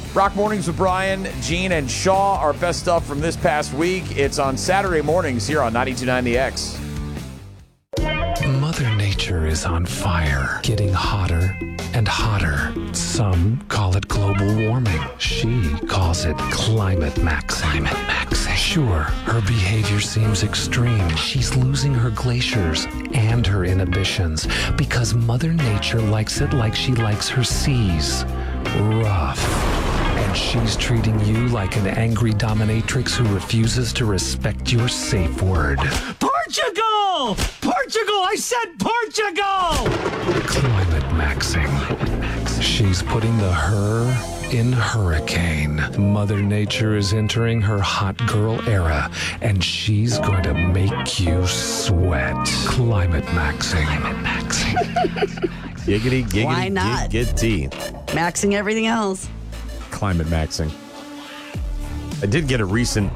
Rock Mornings with Brian, Gene, and Shaw. Our best stuff from this past week. It's on Saturday mornings here on 92.9 The X. Mother Nature is on fire, getting hotter and hotter. Some call it global warming. She calls it climate maxing. Sure, her behavior seems extreme. She's losing her glaciers and her inhibitions because Mother Nature likes it like she likes her seas. Rough. And she's treating you like an angry dominatrix who refuses to respect your safe word. Portugal! Portugal! I said Portugal! Climate maxing. She's putting the her in hurricane. Mother Nature is entering her hot girl era, and she's going to make you sweat. Climate maxing. Giggity, giggity, Why not? giggity. Maxing everything else. Climate maxing. I did get a recent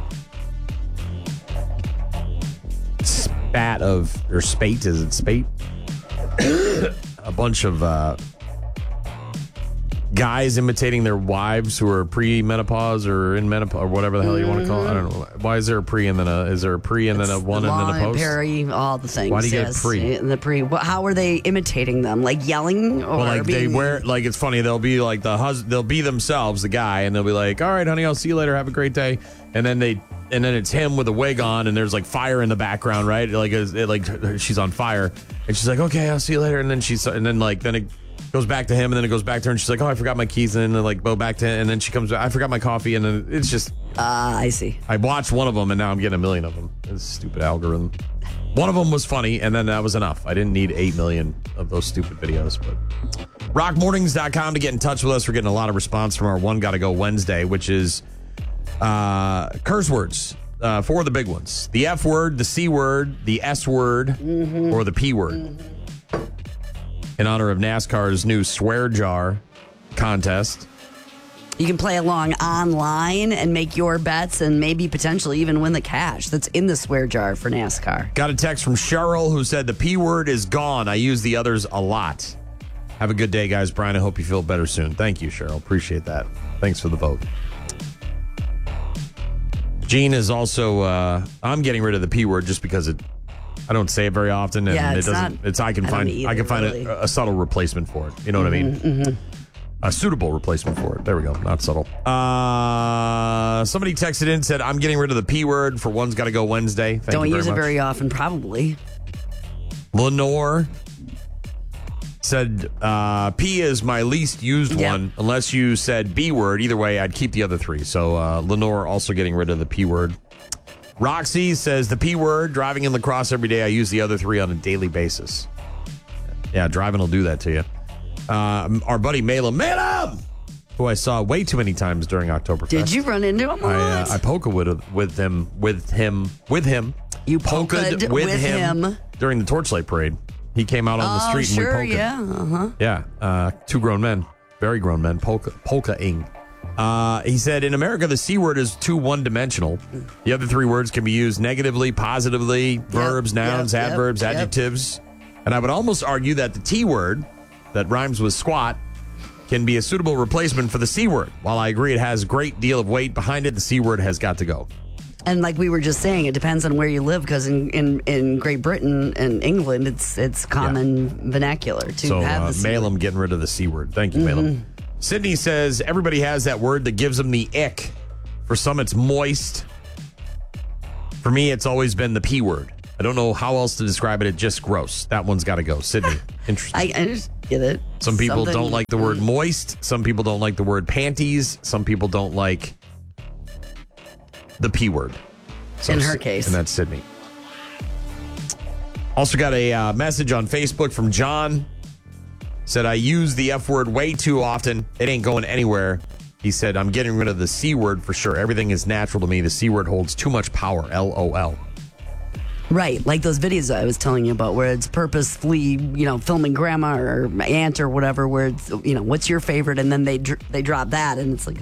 spate, is it spate? A bunch of guys imitating their wives who are pre-menopause or in menopause or whatever the hell you want to call it. I don't know. Why is there a pre and then a pre and then a one and then a post? Peri, all the things. Why do you get pre? The pre. How are they imitating them? Like yelling or well, like being... they wear, like it's funny. They'll be like they'll be themselves, the guy, and they'll be like, "All right, honey, I'll see you later. Have a great day." And then it's him with a wig on, and there's like fire in the background, right? Like she's on fire, and she's like, "Okay, I'll see you later." And then then it goes back to him, and then it goes back to her, and she's like, "Oh, I forgot my keys," and then go back to him, and then she comes back, "I forgot my coffee," and then it's just. I see. I watched one of them, and now I'm getting a million of them. It's a stupid algorithm. One of them was funny, and then that was enough. I didn't need 8 million of those stupid videos. But rockmornings.com to get in touch with us. We're getting a lot of response from our One Gotta Go Wednesday, which is curse words. 4 of the big ones: the F word, the C word, the S word, or the P word. In honor of NASCAR's new swear jar contest. You can play along online and make your bets and maybe potentially even win the cash that's in the swear jar for NASCAR. Got a text from Cheryl who said the P word is gone. I use the others a lot. Have a good day, guys. Brian, I hope you feel better soon. Thank you, Cheryl. Appreciate that. Thanks for the vote. Gene is also, I'm getting rid of the P word just because I don't say it very often, and yeah, it doesn't. I can find really. a subtle replacement for it. You know what I mean? Mm-hmm. A suitable replacement for it. There we go. Not subtle. Somebody texted in and said, "I'm getting rid of the P word for One's Gotta Go Wednesday." Don't use it very often, probably. Lenore said, "P is my least used one, unless you said B word. Either way, I'd keep the other 3." So Lenore also getting rid of the P word. Roxy says the P word, driving in lacrosse every day. I use the other 3 on a daily basis. Yeah, driving will do that to you. Our buddy Malum, who I saw way too many times during Oktoberfest. Did you run into him? I polka with him. You polka'd with him during the Torchlight Parade. He came out on the street and we polka'd. Yeah, 2 grown men, very grown men, polka-ing. He said, in America, the C word is too one-dimensional. The other 3 words can be used negatively, positively, verbs, nouns, adverbs, adjectives. And I would almost argue that the T word, that rhymes with squat, can be a suitable replacement for the C word. While I agree it has a great deal of weight behind it, the C word has got to go. And like we were just saying, it depends on where you live, because in Great Britain and England, it's common vernacular to have the C word. Malum getting rid of the C word. Thank you, Malum. Sydney says, everybody has that word that gives them the ick. For some, it's moist. For me, it's always been the P word. I don't know how else to describe it. It's just gross. That one's got to go. Sydney, interesting. I just get it. Some people don't like the word moist. Some people don't like the word panties. Some people don't like the P word. So, in her case. And that's Sydney. Also got a message on Facebook from John. Said, I use the F word way too often. It ain't going anywhere. He said, I'm getting rid of the C word for sure. Everything is natural to me. The C word holds too much power. LOL. Right, like those videos I was telling you about where it's purposefully, filming grandma or aunt or whatever, where it's, what's your favorite? And then they drop that and it's like,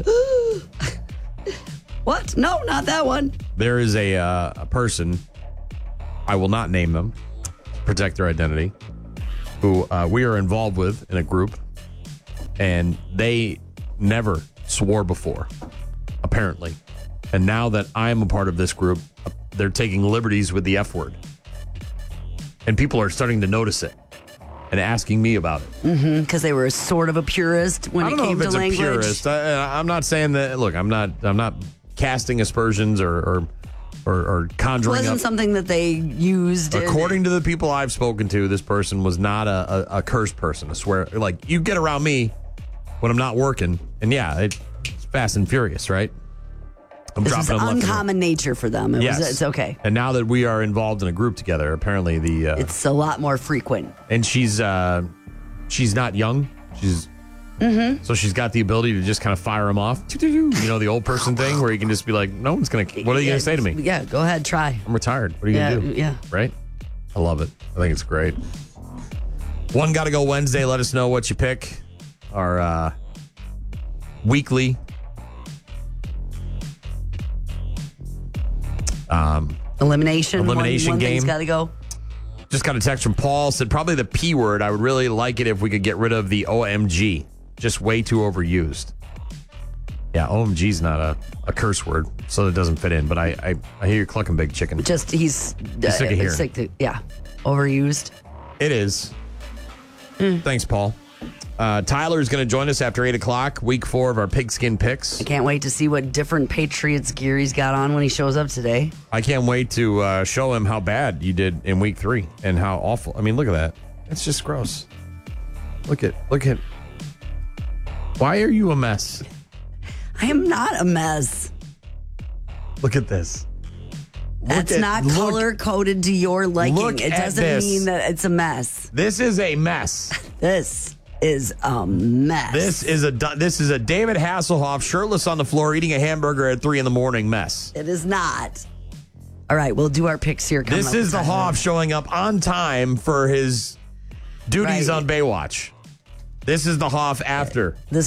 what? No, not that one. There is a person, I will not name them, protect their identity, who we are involved with in a group, and they never swore before, apparently. And now that I'm a part of this group, they're taking liberties with the F word. And people are starting to notice it and asking me about it. Because they were sort of a purist when it came to language. I don't know if it's a purist. I'm not saying that. Look, I'm not casting aspersions or conjuring up. It wasn't something that they used. According to the people I've spoken to, this person was not a cursed person. I swear. Like, you get around me when I'm not working, and it's fast and furious, right? I'm this is uncommon nature for them. It's okay. And now that we are involved in a group together, apparently it's a lot more frequent. And she's not young. So she's got the ability to just kind of fire them off. You know, the old person thing where you can just be like, no one's going to, what are you going to say to me? Yeah, go ahead, try. I'm retired. What are you going to do? Yeah. Right? I love it. I think it's great. One Gotta Go Wednesday. Let us know what you pick. Our weekly elimination one game. Thing's gotta go. Just got a text from Paul. Said probably the P word. I would really like it if we could get rid of the OMG. Just way too overused. Yeah, OMG's not a curse word, so it doesn't fit in. But I hear you clucking big chicken. Just he's sick of hearing. Overused. It is. Thanks, Paul. Tyler's going to join us after 8 o'clock, week 4 of our Pigskin Picks. I can't wait to see what different Patriots gear he's got on when he shows up today. I can't wait to show him how bad you did in week 3 and how awful. I mean, look at that. It's just gross. Look at. Why are you a mess? I am not a mess. Look at this. That's not color-coded to your liking. It doesn't mean that it's a mess. This is a mess. This is a mess. This is a David Hasselhoff shirtless on the floor eating a hamburger at 3 a.m. mess. It is not. All right, we'll do our picks here. This is the Hoff showing up on time for his duties on Baywatch. This is the Hoff after. What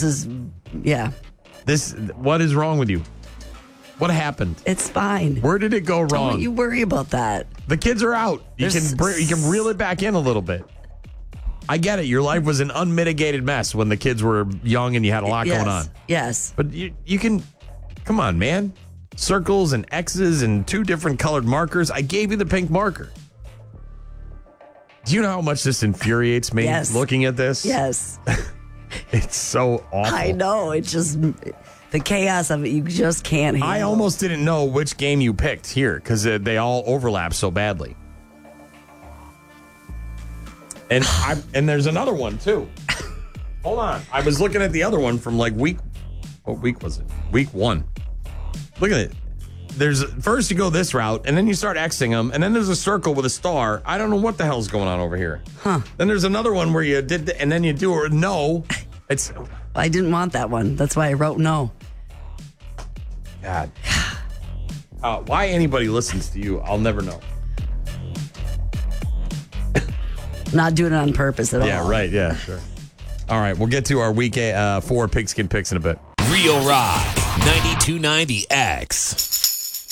is wrong with you? What happened? It's fine. Where did it go wrong? Don't you worry about that. The kids are out. You can reel it back in a little bit. I get it. Your life was an unmitigated mess when the kids were young and you had a lot going on. Yes. But you can, come on, man. Circles and X's and 2 different colored markers. I gave you the pink marker. Do you know how much this infuriates me looking at this? Yes. It's so awful. I know. It's just the chaos of it. You just can't handle. I almost didn't know which game you picked here because they all overlap so badly. And there's another one, too. Hold on. I was looking at the other one from what week was it? Week 1. Look at it. First you go this route, and then you start Xing them, and then there's a circle with a star. I don't know what the hell's going on over here. Huh. Then there's another one where you did, and then you do no. I didn't want that one. That's why I wrote no. God. Why anybody listens to you, I'll never know. Not doing it on purpose at all. Yeah, right. Yeah, sure. All right, we'll get to our week 4 Pigskin Picks in a bit. Real Rock 92.9 The X.